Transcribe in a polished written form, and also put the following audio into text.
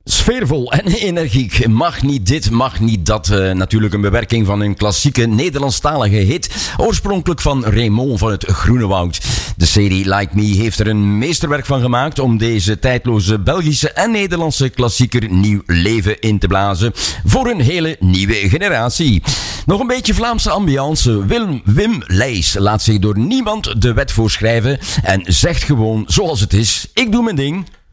Sfeervol en energiek. Mag niet dit, mag niet dat. Natuurlijk een bewerking van een klassieke Nederlandstalige hit. Oorspronkelijk van Raymond van het Groene Woud. De serie Like Me heeft er een meesterwerk van gemaakt om deze tijdloze Belgische en Nederlandse klassieker nieuw leven in te blazen. Voor een hele nieuwe generatie. Nog een beetje Vlaamse ambiance. Wim Leijs laat zich door niemand de wet voorschrijven en zegt gewoon zoals het is. Ik doe mijn ding.